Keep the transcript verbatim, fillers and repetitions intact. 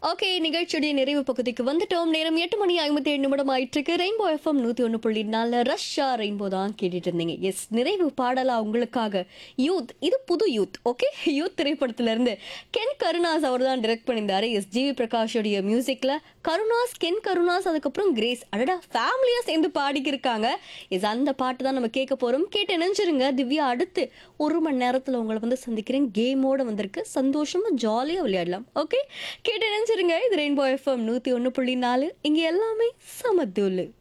Okay, நிகழ்ச்சியுடைய நிறைவு பகுதிக்கு வந்துட்டோம். நேரம் எட்டு மணி ஐம்பத்தி ஏழு நிமிடம் ஆயிட்டிருக்கு. ரெயின்போ எஃப்எம் நூற்றி ஒன்று புள்ளி நாலு ரஷ்ஷா ரெயின்போ தான் கேட்டுட்டு இருந்தீங்க. எஸ், நிறைவு பாடலா உங்களுக்காக யூத், இது புது யூத். ஓகே, யூத் திரைப்படத்துல இருந்து கென் கருணாஸ் அவர் தான் டிரெக்ட் பண்ணியிருந்தாரு. எஸ் ஜிவி பிரகாஷோடைய மியூசிக்ல கருணாஸ், கென் கருணாஸ், அதுக்கப்புறம் கிரேஸ், அடடா ஃபேமிலியா சேர்ந்து பாடிக்கிருக்காங்க. எஸ், அந்த பாட்டு தான் நம்ம கேட்க போறோம். கேட்டு நினைச்சிருங்க. திவ்யா அடுத்து ஒரு மணி நேரத்துல உங்களை வந்து சந்திக்கிறேன். கேமோட வந்திருக்கு. சந்தோஷமா ஜாலியா விளையாடலாம். ஓகே, கேட்டு நினைச்சிருங்க. இது ரெயின்போ எஃப்எம் நூத்தி ஒன்று புள்ளி நாலு. இங்க எல்லாமே சமத்தூளு.